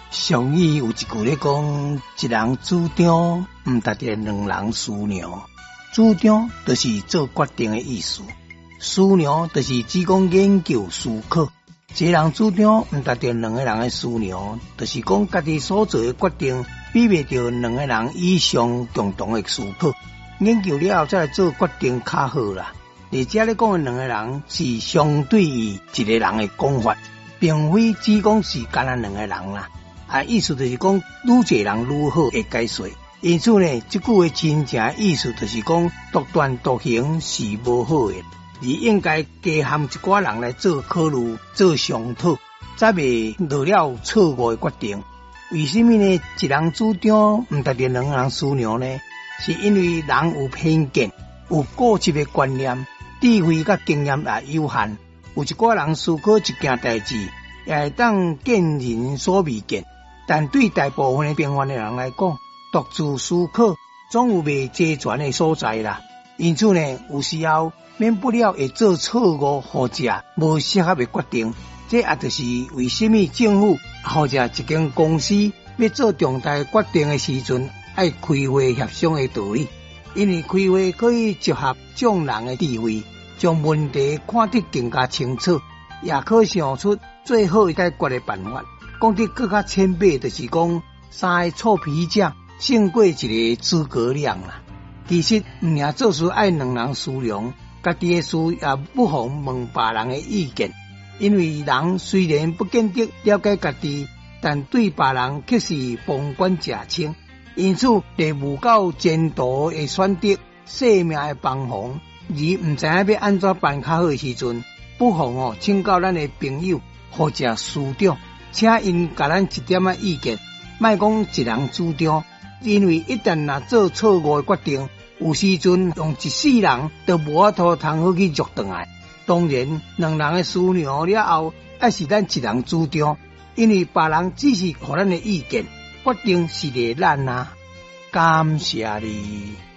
俗语有一句咧讲，一人主张，毋值得两人思量。主张就是做决定的意思，思量就是只讲研究思考。一人主张，毋值得两个人的思量，就是讲家己所做的决定，比袂着两个人以上共同的思考。研究了后再来做决定较好啦。而这咧讲的两个人是相对于一个人的讲法，并非只讲是干那两个人啦。意思就是讲，愈侪人愈好会解说。因此呢，这句话真正意思就是讲，独断独行是无好的，而应该加含一寡人来做考虑、做商讨，才袂落了错误的决定。为什么呢？一人主张，毋值得两人思量呢？是因为人有偏见，有固执的观念，智慧甲经验也有限。有一寡人思考一件代志，也会当见人所未见，但对大部分的平凡的人来讲，独自思考总有未齐全的所在啦。因此呢，有时候免不了会做错误或者无适合的决定。这也就是为什么政府或者一间公司要做重大决定的时阵，爱开会协商的道理。因为开会可以集合众人的智慧，将问题看得更加清楚，也可想出最好解决的办法。讲得更加浅白，就是讲三个臭皮匠胜过一个诸葛亮啦。其实毋领做事爱两人思量，家己的事也不妨问别人的意见。因为人虽然不见得了解家己，但对别人却是旁观者清。因此，在无够前途的选择、性命的帮忙，而毋知影要安怎办较好的时阵，不妨请教咱的朋友或者师长，请因甲咱一点仔意见，莫讲一人主张。因为一旦若做错误的决定，有时阵用一世人都无法度通好去捉回来。当然，两人的思量了后，还是咱一人主张，因为别人只是给咱的意见，决定是个咱啊。感谢你。